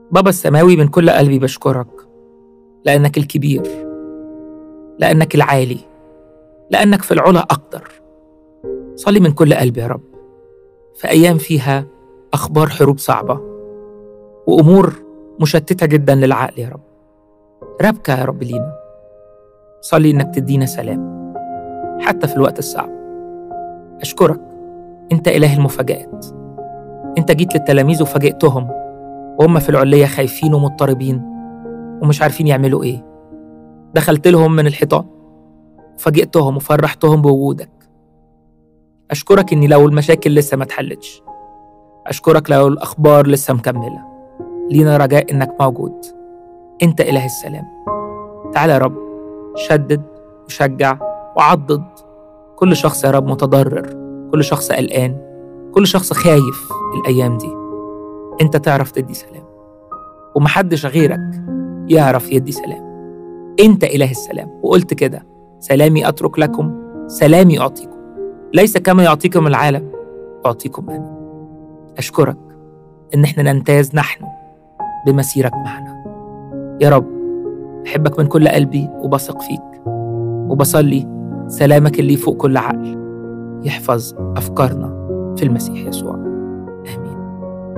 بابا السماوي، من كل قلبي بشكرك لأنك الكبير، لأنك العالي، لأنك في العلا أقدر. صلي من كل قلبي يا رب في أيام فيها أخبار حروب صعبة وأمور مشتتة جدا للعقل يا رب، ربك يا رب لينا. صلي إنك تدينا سلام حتى في الوقت الصعب. أشكرك، أنت إله المفاجآت. أنت جيت للتلاميذ وفاجئتهم وهم في العلية خايفين ومضطربين ومش عارفين يعملوا إيه. دخلت لهم من الحيطان وفاجئتهم وفرحتهم بوجودك. أشكرك إني لو المشاكل لسه ما اتحلتش، أشكرك لو الأخبار لسه مكملة، لينا رجاء إنك موجود. أنت إله السلام. تعال يا رب، شدد وشجع وعضد كل شخص يا رب متضرر، كل شخص قلقان، كل شخص خايف الأيام دي. أنت تعرف تدي سلام ومحدش غيرك يعرف يدي سلام. أنت إله السلام، وقلت كده: سلامي أترك لكم، سلامي أعطيكم، ليس كما يعطيكم العالم أعطيكم أنا. أشكرك إن إحنا نمتاز نحن بمسيرك معنا يا رب. بحبك من كل قلبي وبثق فيك، وبصلي سلامك اللي فوق كل عقل يحفظ أفكارنا في المسيح يسوع.